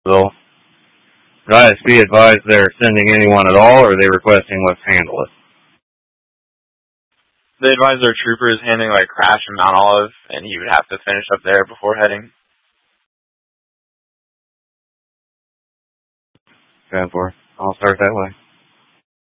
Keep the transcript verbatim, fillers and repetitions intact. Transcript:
So, would I S P advise they're sending anyone at all, or are they requesting let's handle it? They advise their troopers handling like crash in Mount Olive, and he would have to finish up there before heading. ten four. I'll start that way.